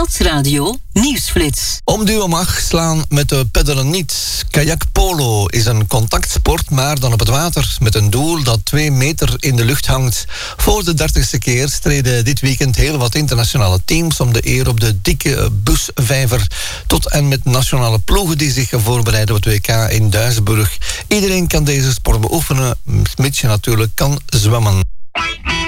Nieuwsradio Nieuwsflits. Om duo mag slaan met de peddelen niet. Kajakpolo is een contactsport, maar dan op het water, met een doel dat 2 meter in de lucht hangt. Voor de 30ste keer streden dit weekend heel wat internationale teams om de eer op de dikke busvijver. Tot en met nationale ploegen die zich voorbereiden op het WK in Duisburg. Iedereen kan deze sport beoefenen, mits je natuurlijk kan zwemmen.